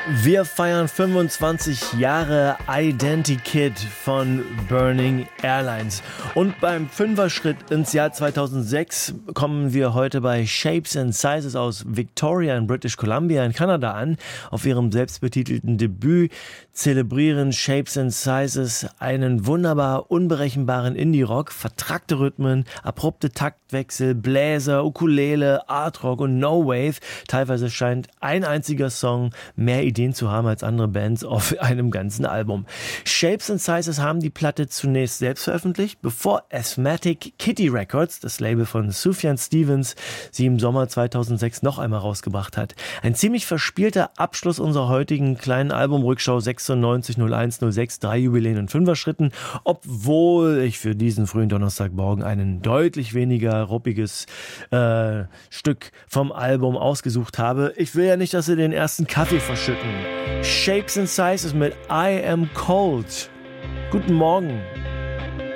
Wir feiern 25 Jahre Identikit von Burning Airlines. Und beim Fünfer-Schritt ins Jahr 2006 kommen wir heute bei Shapes and Sizes aus Victoria in British Columbia in Kanada an. Auf ihrem selbstbetitelten Debüt zelebrieren Shapes and Sizes einen wunderbar unberechenbaren Indie-Rock, vertrackte Rhythmen, abrupte Taktwechsel, Bläser, Ukulele, Art-Rock und No-Wave. Teilweise scheint ein einziger Song mehr Ideen zu haben als andere Bands auf einem ganzen Album. Shapes and Sizes haben die Platte zunächst selbst veröffentlicht, bevor Asthmatic Kitty Records, das Label von Sufjan Stevens, sie im Sommer 2006 noch einmal rausgebracht hat. Ein ziemlich verspielter Abschluss unserer heutigen kleinen Albumrückschau 96, 01, 06, 3 Jubiläen und 5er Schritten, obwohl ich für diesen frühen Donnerstagmorgen ein deutlich weniger ruppiges Stück vom Album ausgesucht habe. Ich will ja nicht, dass Sie den ersten Kaffee verschütten. Shapes and Sizes mit I Am Cold. Guten Morgen.